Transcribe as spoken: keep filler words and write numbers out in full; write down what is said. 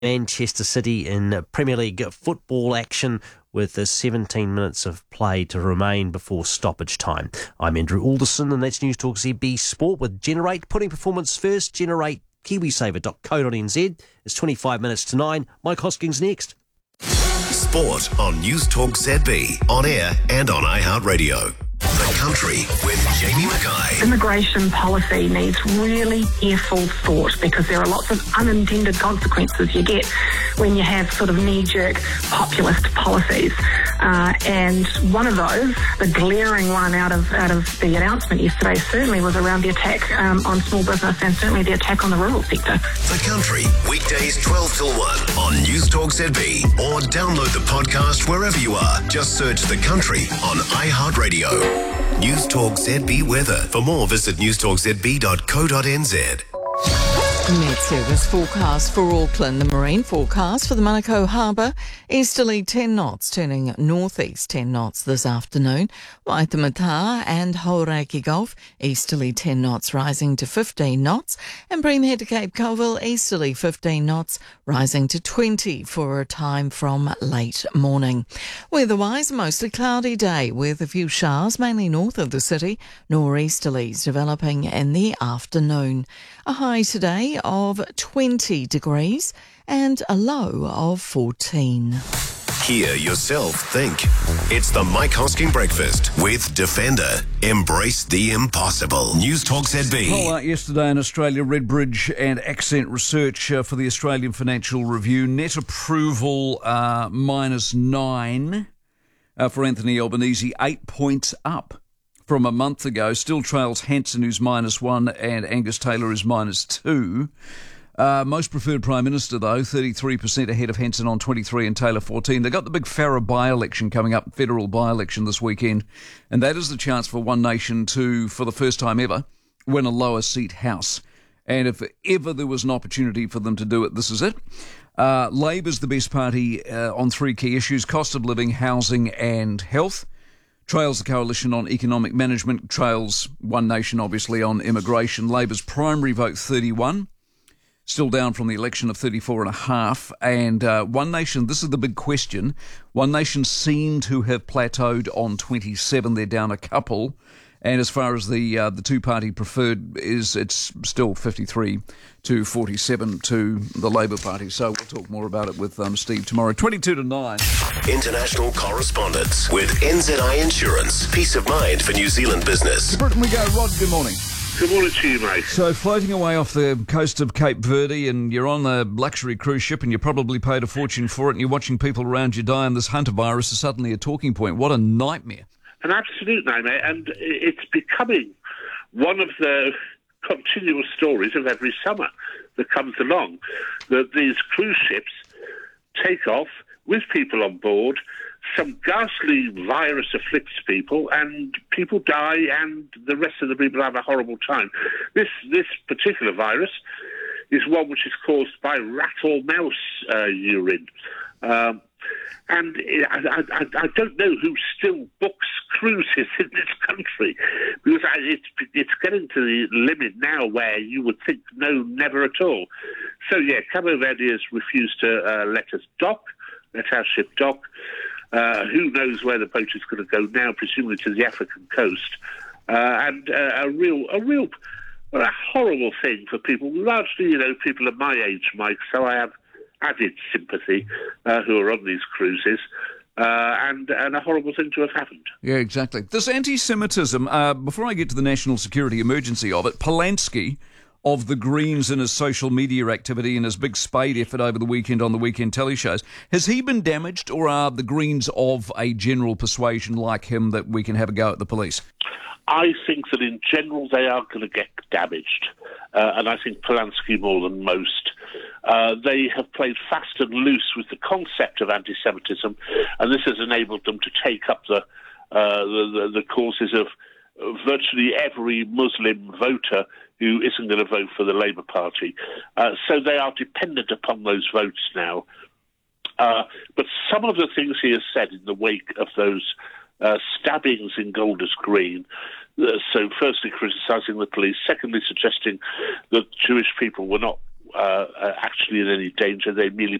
Manchester City in Premier League football action with uh, seventeen minutes of play to remain before stoppage time. I'm Andrew Alderson and that's News Talk Z B Sport with Generate, putting performance first. Generate, kiwisaver dot co dot n z. It's twenty-five minutes to nine. Mike Hoskins next. Sport on News Talk Z B, on air and on iHeartRadio. The Country with Jamie Mackay. Immigration policy needs really careful thought because there are lots of unintended consequences you get when you have sort of knee-jerk populist policies. Uh, and one of those, the glaring one out of out of the announcement yesterday, certainly was around the attack um, on small business and certainly the attack on the rural sector. The Country, weekdays twelve till one on News Talk Z B, or download the podcast wherever you are. Just search The Country on iHeartRadio. News Talk Z B weather. For more, visit news talk z b dot co dot n z. Met Service forecast for Auckland. The marine forecast for the Manukau Harbour. Easterly ten knots, turning northeast ten knots this afternoon. Waitemata and Hauraki Gulf, easterly ten knots, rising to fifteen knots. And Bream Head to Cape Colville, easterly fifteen knots, rising to twenty for a time from late morning. Weather-wise, mostly cloudy day with a few showers, mainly north of the city. Nor'easterlies developing in the afternoon. A high today of twenty degrees and a low of fourteen. Hear yourself think. It's the Mike Hosking Breakfast with Defender. Embrace the impossible. News Talk Z B. Poll out yesterday in Australia, Redbridge and Accent Research uh, for the Australian Financial Review. Net approval uh, minus nine uh, for Anthony Albanese, eight points up from a month ago. Still trails Hanson, who's minus one, and Angus Taylor is minus two. Uh, most preferred Prime Minister, though, thirty-three percent ahead of Hanson on twenty-three and Taylor fourteen. They've got the big Farrer by-election coming up, federal by-election this weekend, and that is the chance for One Nation to, for the first time ever, win a lower seat house. And if ever there was an opportunity for them to do it, this is it. Uh, Labor's the best party uh, on three key issues: cost of living, housing and health. Trails the Coalition on economic management, trails One Nation obviously on immigration. Labor's primary vote thirty-one, still down from the election of thirty-four and a half. And uh, One Nation, this is the big question. One Nation seem to have plateaued on twenty-seven. They're down a couple. And as far as the uh, the two-party preferred is, it's still fifty-three to forty-seven to the Labor Party. So we'll talk more about it with um, Steve tomorrow. twenty-two to nine. International correspondence with N Z I Insurance. Peace of mind for New Zealand business. To Britain we go. Rod, good morning. Good morning to you, mate. So floating away off the coast of Cape Verde, and you're on a luxury cruise ship and you probably paid a fortune for it, and you're watching people around you die, and this hunter virus is suddenly a talking point. What a nightmare. An absolute nightmare, and it's becoming one of the continuous stories of every summer that comes along, that these cruise ships take off with people on board, some ghastly virus afflicts people, and people die, and the rest of the people have a horrible time. This this particular virus is one which is caused by rat or mouse uh, urine. Um, And I, I, I don't know who still books cruises in this country, because it's it's getting to the limit now where you would think no, never at all. So yeah, Cabo Verde has refused to uh, let us dock, let our ship dock. Uh, who knows where the boat is going to go now? Presumably to the African coast. Uh, and uh, a real, a real, well, a horrible thing for people. Largely, you know, people of my age, Mike. So I have added sympathy uh, who are on these cruises, uh, and and a horrible thing to have happened. Yeah, exactly. This anti-Semitism, uh, before I get to the national security emergency of it, Polanski of the Greens in his social media activity and his big spade effort over the weekend on the weekend telly shows, has he been damaged, or are the Greens of a general persuasion like him that we can have a go at the police? I think that in general they are going to get damaged, uh, and I think Polanski more than most. Uh, they have played fast and loose with the concept of anti-Semitism, and this has enabled them to take up the uh, the, the, the causes of virtually every Muslim voter who isn't going to vote for the Labour Party. Uh, so they are dependent upon those votes now. Uh, but some of the things he has said in the wake of those uh, stabbings in Golders Green, uh, so firstly criticising the police, secondly suggesting that Jewish people were not uh, uh, actually in any danger. They merely